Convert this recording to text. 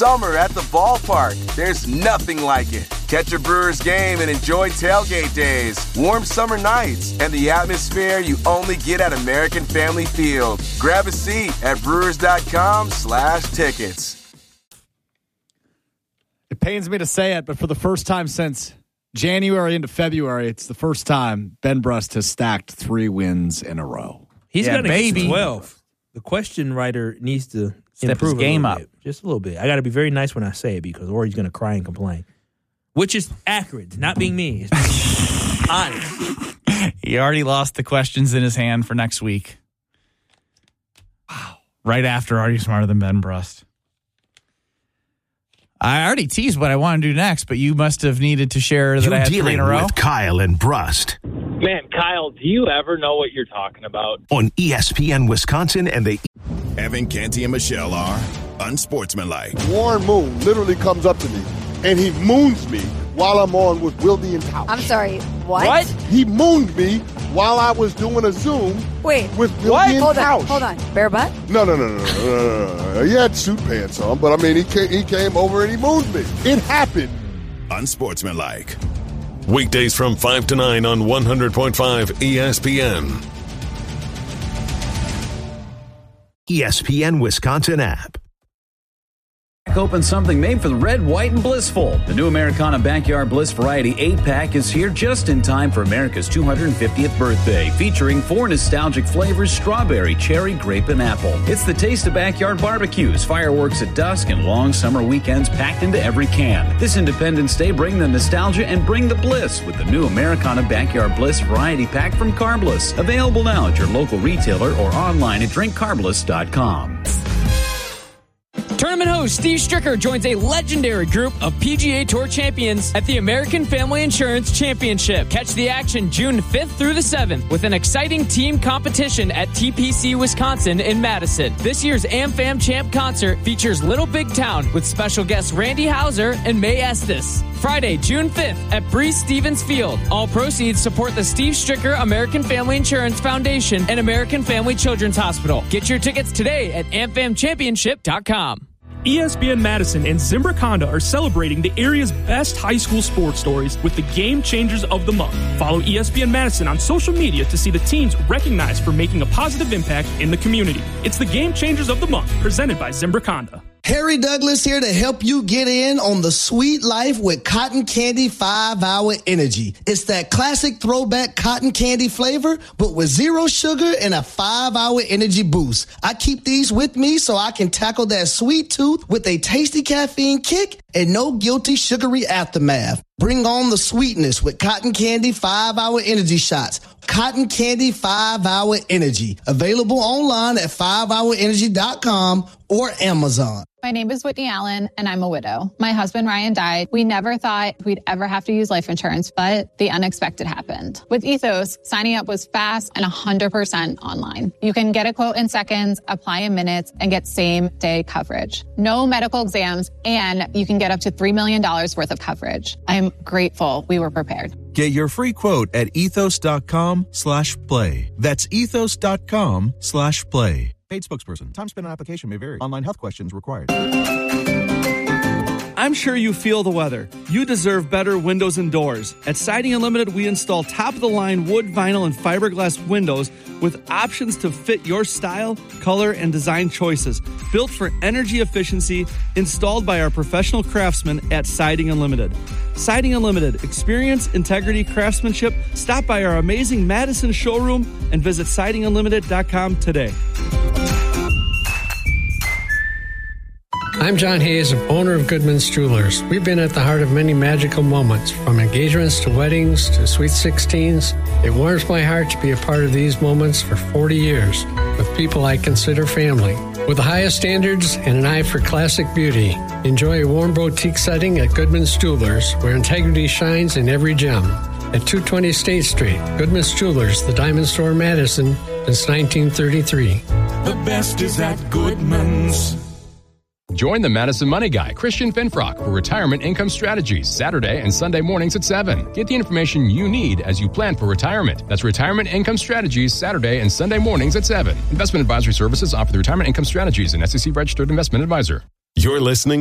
summer at the ballpark. There's nothing like it. Catch a Brewers game and enjoy tailgate days, warm summer nights, and the atmosphere you only get at American Family Field. Grab a seat at brewers.com/tickets. It pains me to say it, but for the first time since January into February, it's the first time Ben Brust has stacked 3 wins in a row. He's going to get 12. The question writer needs to step his game up just a little bit. I got to be very nice when I say it because or he's going to cry and complain, which is accurate. Not being me. It's honest. He already lost the questions in his hand for next week. Wow. Right after Are You Smarter Than Ben Brust? I already teased what I want to do next, but you must have needed to share that I had 3 in a row. You're dealing with Kyle and Brust. Man, Kyle, do you ever know what you're talking about? On ESPN Wisconsin and the... Evan, Canty, and Michelle are unsportsmanlike. Warren Moon literally comes up to me, and he moons me while I'm on with Wildy and Tausch. I'm sorry, what? He mooned me while I was doing a Zoom with Wildy and Tausch. Hold on. Bare butt? No. He had suit pants on, but, I mean, he came over and he mooned me. It happened. Unsportsmanlike. Weekdays from 5 to 9 on 100.5 ESPN. ESPN Wisconsin app. Open something made for the red, white, and blissful. The new Americana Backyard Bliss Variety 8-pack is here just in time for America's 250th birthday, featuring 4 nostalgic flavors: strawberry, cherry, grape, and apple. It's the taste of backyard barbecues, fireworks at dusk, and long summer weekends packed into every can. This Independence Day, bring the nostalgia and bring the bliss with the new Americana Backyard Bliss Variety Pack from Carbliss. Available now at your local retailer or online at drinkcarbliss.com. Tournament host Steve Stricker joins a legendary group of PGA Tour champions at the American Family Insurance Championship. Catch the action June 5th through the 7th with an exciting team competition at TPC Wisconsin in Madison. This year's AmFam Champ concert features Little Big Town with special guests Randy Houser and May Estes. Friday, June 5th at Breeze Stevens Field. All proceeds support the Steve Stricker American Family Insurance Foundation and American Family Children's Hospital. Get your tickets today at amfamchampionship.com. ESPN Madison and Zimbrick Honda are celebrating the area's best high school sports stories with the Game Changers of the Month. Follow ESPN Madison on social media to see the teams recognized for making a positive impact in the community. It's the Game Changers of the Month, presented by Zimbrick Honda. Harry Douglas here to help you get in on the sweet life with Cotton Candy 5-Hour Energy. It's that classic throwback cotton candy flavor, but with 0 sugar and a 5-hour energy boost. I keep these with me so I can tackle that sweet tooth with a tasty caffeine kick and no guilty sugary aftermath. Bring on the sweetness with Cotton Candy 5-Hour Energy Shots. Cotton Candy 5-Hour Energy. Available online at 5hourenergy.com or Amazon. My name is Whitney Allen, and I'm a widow. My husband, Ryan, died. We never thought we'd ever have to use life insurance, but the unexpected happened. With Ethos, signing up was fast and 100% online. You can get a quote in seconds, apply in minutes, and get same-day coverage. No medical exams, and you can get up to $3 million worth of coverage. I'm grateful we were prepared. Get your free quote at ethos.com/play. That's ethos.com/play. Paid spokesperson. Time spent on application may vary. Online health questions required. I'm sure you feel the weather. You deserve better windows and doors. At Siding Unlimited, we install top-of-the-line wood, vinyl, and fiberglass windows with options to fit your style, color, and design choices. Built for energy efficiency, installed by our professional craftsmen at Siding Unlimited. Siding Unlimited. Experience, integrity, craftsmanship. Stop by our amazing Madison showroom and visit sidingunlimited.com today. I'm John Hayes, owner of Goodman's Jewelers. We've been at the heart of many magical moments, from engagements to weddings to sweet 16s. It warms my heart to be a part of these moments for 40 years with people I consider family. With the highest standards and an eye for classic beauty, enjoy a warm boutique setting at Goodman's Jewelers, where integrity shines in every gem. At 220 State Street, Goodman's Jewelers, the Diamond Store, Madison, since 1933. The best is at Goodman's. Join the Madison Money Guy, Christian Finfrock, for Retirement Income Strategies, Saturday and Sunday mornings at 7. Get the information you need as you plan for retirement. That's Retirement Income Strategies, Saturday and Sunday mornings at 7. Investment advisory services offer the Retirement Income Strategies, an SEC-registered investment advisor. You're listening